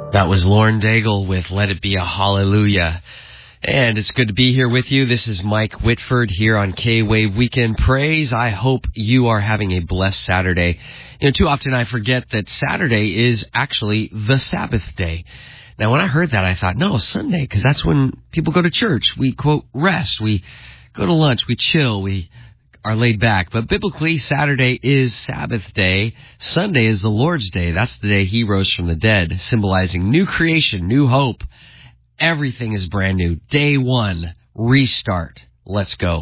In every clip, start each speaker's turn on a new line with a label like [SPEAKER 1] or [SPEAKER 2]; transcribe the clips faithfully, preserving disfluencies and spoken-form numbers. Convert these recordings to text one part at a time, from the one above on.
[SPEAKER 1] That was Lauren Daigle with Let It Be a Hallelujah. And it's good to be here with you. This is Mike Whitford here on K-Wave Weekend Praise. I hope you are having a blessed Saturday. You know, too often I forget that Saturday is actually the Sabbath day. Now, when I heard that, I thought, no, Sunday, because that's when people go to church. We, quote, rest. We go to lunch. We chill. We are laid back. But biblically, Saturday is Sabbath day. Sunday is the Lord's day. That's the day he rose from the dead, symbolizing new creation, new hope. Everything is brand new. Day one, restart. Let's go.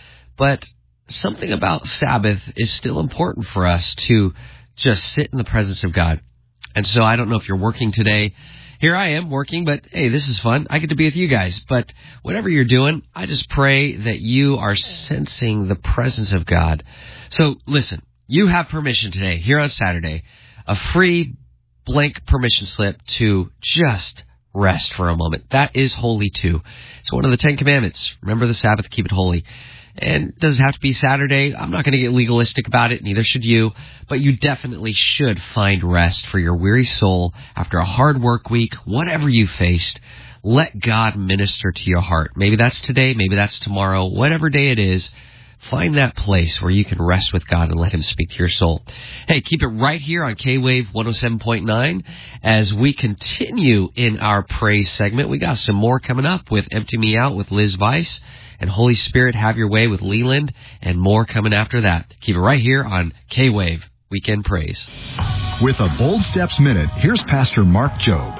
[SPEAKER 1] But something about Sabbath is still important for us to just sit in the presence of God. And so I don't know if you're working today. Here I am working, but hey, this is fun. I get to be with you guys. But whatever you're doing, I just pray that you are sensing the presence of God. So listen, you have permission today, here on Saturday, a free blank permission slip to just rest for a moment. That is holy too. It's one of the Ten Commandments. Remember the Sabbath, keep it holy. And it doesn't have to be Saturday. I'm not going to get legalistic about it, neither should you. But you definitely should find rest for your weary soul after a hard work week, whatever you faced. Let God minister to your heart. Maybe that's today, maybe that's tomorrow, whatever day it is. Find that place where you can rest with God and let him speak to your soul. Hey, keep it right here on K-Wave one oh seven point nine as we continue in our praise segment. We got some more coming up with Empty Me Out with Liz Weiss and Holy Spirit Have Your Way with Leland and more coming after that. Keep it right here on K-Wave Weekend Praise.
[SPEAKER 2] With a Bold Steps Minute, here's Pastor Mark Jobe.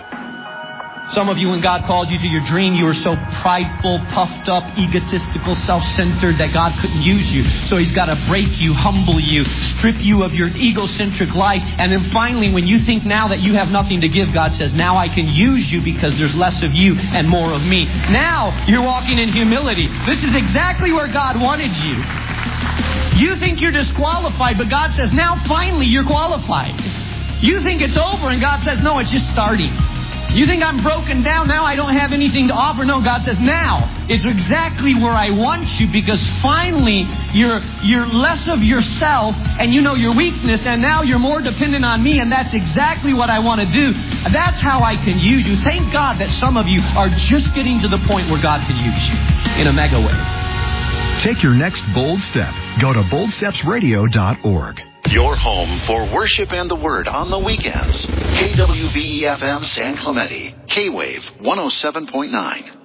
[SPEAKER 3] Some of you, when God called you to your dream, you were so prideful, puffed up, egotistical, self-centered that God couldn't use you. So he's got to break you, humble you, strip you of your egocentric life. And then finally, when you think now that you have nothing to give, God says, now I can use you because there's less of you and more of me. Now you're walking in humility. This is exactly where God wanted you. You think you're disqualified, but God says, now finally you're qualified. You think it's over, and God says, no, it's just starting. You think I'm broken down now, I don't have anything to offer. No, God says, now it's exactly where I want you, because finally you're you're less of yourself and you know your weakness, and now you're more dependent on me, and that's exactly what I want to do. That's how I can use you. Thank God that some of you are just getting to the point where God can use you in a mega way.
[SPEAKER 2] Take your next bold step. Go to bold steps radio dot org.
[SPEAKER 4] Your home for worship and the Word on the weekends. K W V E F M San Clemente. K-Wave one oh seven point nine.